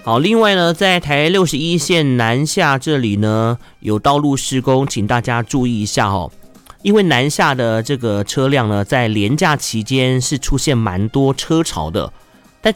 好，另外呢，在台61线南下这里呢，有道路施工，请大家注意一下哦。因为南下的这个车辆呢，在连假期间是出现蛮多车潮的